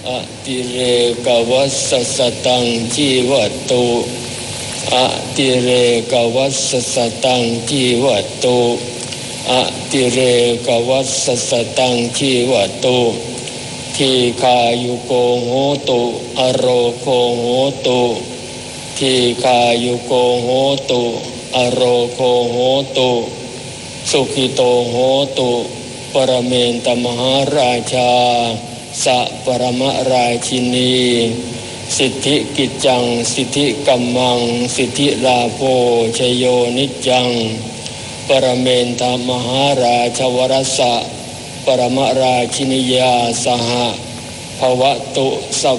อติเรกวัสสสตังจีวตุอติเรกวัสสสตังจีวตุอติเรกวัสสสตังจีวตุทีคายุโกโหตุอโรโคโหตุทีคายุโกโหตุอโรโคโหตุสุขิโตโหตุปรเมนตมหาราชาสัปรมราชินีสิทธิกิจจังสิทธิกัมมังสิทธิลาโภชโยนิจจังปรเมนตมหาราชวรสะปรมราชินียาสหภวตุสัพ